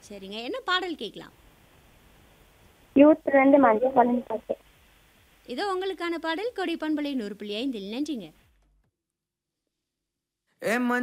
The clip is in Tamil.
சரிங்க. என்ன பாடல் கேட்கலாம்? யூத்ல இருந்து மஞ்சள் பாலம் பாட்டு. இதோ உங்களுக்கான பாடல் கோடை பண்பலை 100.5 நன்றிங்க. ஏ